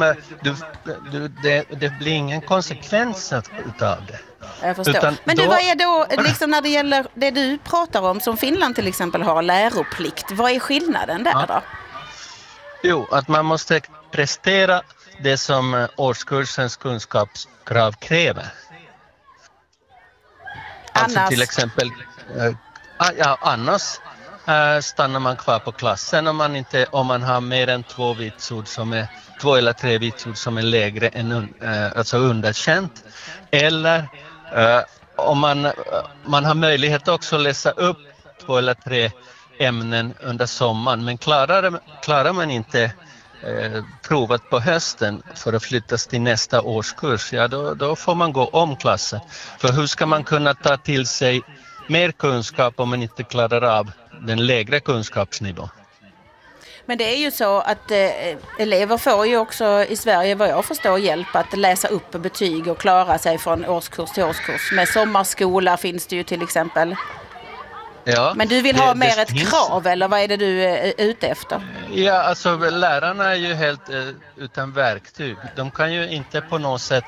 det blir ingen konsekvens utav det. Jag förstår. Men vad är då, liksom när det gäller det du pratar om, som Finland till exempel har, läroplikt, vad är skillnaden där då? Jo, att man måste prestera det som årskursens kunskapskrav kräver. Alltså till exempel, annars stannar man kvar på klassen om man har mer än 2 eller 3 vitsord som är lägre än alltså underkänt. Eller om man har möjlighet också att läsa upp 2 eller 3 ämnen under sommaren, men klarar man inte provet på hösten för att flyttas till nästa årskurs, ja då får man gå om klassen. För hur ska man kunna ta till sig mer kunskap om man inte klarar av den lägre kunskapsnivån? Men det är ju så att elever får ju också i Sverige, vad jag förstår, hjälp att läsa upp betyg och klara sig från årskurs till årskurs. Med sommarskola finns det ju till exempel. Ja, men du vill ha mer ett krav, eller vad är det du är ute efter? Ja, alltså lärarna är ju helt utan verktyg. De kan ju inte på något sätt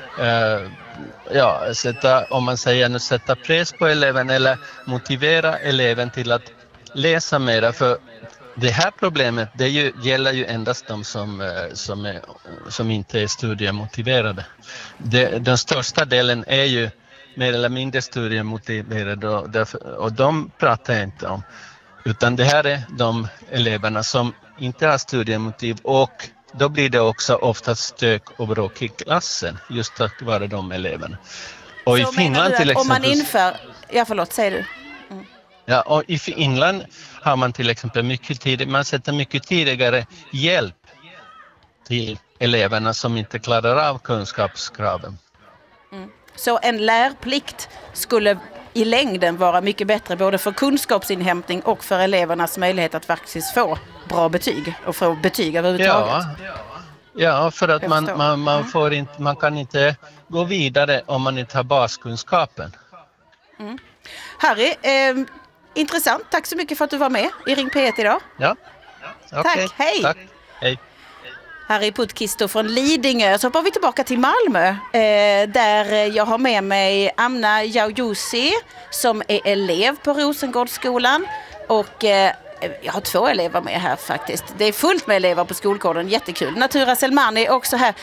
sätta press på eleven eller motivera eleven till att läsa mera. För det här problemet, det gäller ju endast de som inte är studiemotiverade. Den största delen är ju mer eller mindre studiemotiverade och de pratar jag inte om. Utan det här är de eleverna som inte har studiemotiv, och då blir det också ofta stök och bråk i klassen, just tack vare de eleverna. Och så i Finland till exempel, om man inför... Ja, förlåt, säger du. Mm. Ja, och i Finland har man till exempel man sätter mycket tidigare hjälp till eleverna som inte klarar av kunskapskraven. Mm. Så en lärplikt skulle i längden vara mycket bättre både för kunskapsinhämtning och för elevernas möjlighet att faktiskt få bra betyg och få betyg överhuvudtaget. Ja, för att man kan inte gå vidare om man inte har baskunskapen. Mm. Harry, intressant. Tack så mycket för att du var med i Ring P1 idag. Ja. Tack, hej. Tack, hej. Harry Putkisto från Lidingö. Så hoppar vi tillbaka till Malmö där jag har med mig Amna Jaujusi som är elev på Rosengårdsskolan, och jag har 2 elever med här faktiskt. Det är fullt med elever på skolgården, jättekul. Natura Selmani är också här.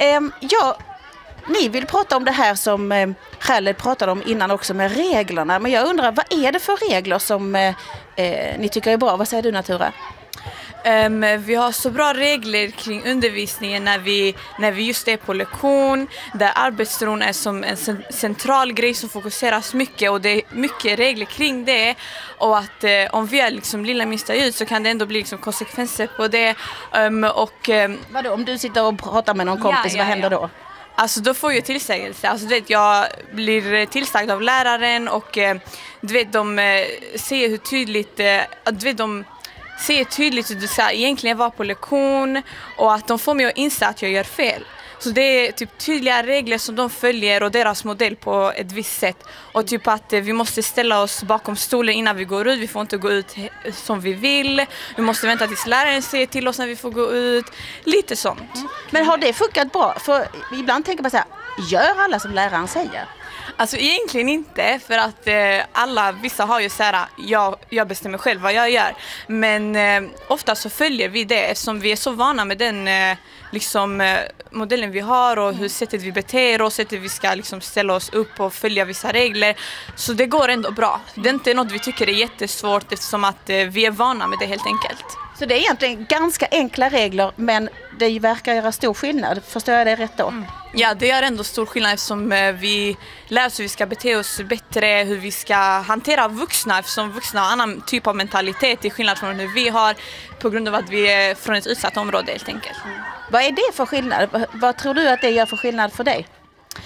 Ni vill prata om det här som Khaled pratade om innan också, med reglerna. Men jag undrar, vad är det för regler som ni tycker är bra? Vad säger du, Natura? Vi har så bra regler kring undervisningen när vi just är på lektion, där arbetsron är som en central grej som fokuseras mycket, och det är mycket regler kring det, och att om vi är liksom lilla minsta ljud så kan det ändå bli liksom konsekvenser på det. Vadå, om du sitter och pratar med någon kompis, vad händer då? Alltså då får jag tillsägelse. Alltså du vet, jag blir tillsagd av läraren, och du vet, de ser hur tydligt de ser tydligt hur du ska egentligen vara på lektion, och att de får mig att inse att jag gör fel. Så det är typ tydliga regler som de följer och deras modell på ett visst sätt. Och typ att vi måste ställa oss bakom stolen innan vi går ut. Vi får inte gå ut som vi vill. Vi måste vänta tills läraren säger till oss när vi får gå ut. Lite sånt. Mm. Men har det funkat bra? För ibland tänker man så här, gör alla som läraren säger? Alltså egentligen inte, för att vissa har ju så här, jag bestämmer själv vad jag gör. Men ofta så följer vi det, eftersom vi är så vana med den modellen vi har, och hur sättet vi beter oss, sättet vi ska liksom ställa oss upp och följa vissa regler. Så det går ändå bra. Det är inte något vi tycker är jättesvårt, eftersom att vi är vana med det helt enkelt. Så det är egentligen ganska enkla regler, men det verkar göra stor skillnad. Förstår jag det rätt då? Mm. Ja, det gör ändå stor skillnad, eftersom vi lär oss hur vi ska bete oss bättre, hur vi ska hantera vuxna, eftersom vuxna har en annan typ av mentalitet till skillnad från hur vi har, på grund av att vi är från ett utsatt område helt enkelt. Vad är det för skillnad? Vad tror du att det gör för skillnad för dig?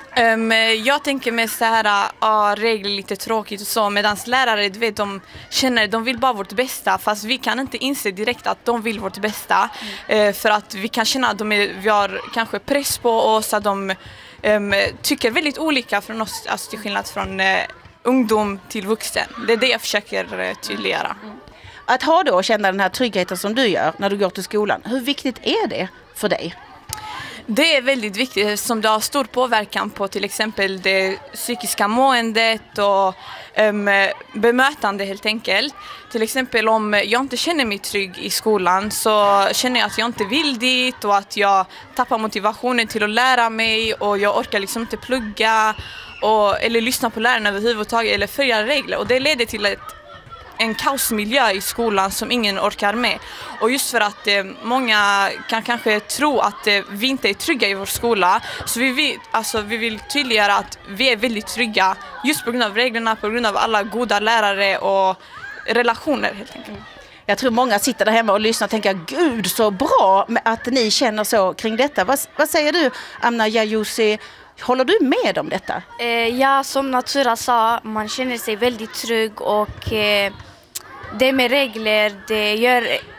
Jag tänker mig så här, regler lite tråkigt och så, medan lärare, du vet, de vill bara vårt bästa, fast vi kan inte inse direkt att de vill vårt bästa, för att vi kan känna att vi har kanske press på oss, att de tycker väldigt olika från oss, alltså till skillnad från ungdom till vuxen. Det är det jag försöker tydliggöra. Att ha då och känna den här tryggheten som du gör när du går till skolan, hur viktigt är det för dig? Det är väldigt viktigt, som det har stor påverkan på till exempel det psykiska måendet och bemötande helt enkelt. Till exempel om jag inte känner mig trygg i skolan så känner jag att jag inte vill dit och att jag tappar motivationen till att lära mig och jag orkar liksom inte plugga eller lyssna på lärarna överhuvudtaget eller följa regler, och det leder till en kaosmiljö i skolan som ingen orkar med. Och just för att många kan kanske tro att vi inte är trygga i vår skola, så vi vill tydliggöra att vi är väldigt trygga just på grund av reglerna, på grund av alla goda lärare och relationer helt enkelt. Jag tror många sitter där hemma och lyssnar och tänker, gud så bra att ni känner så kring detta. Vad säger du, Amna Yayousi? Håller du med om detta? Ja, som Natura sa, man känner sig väldigt trygg och det med regler, det gör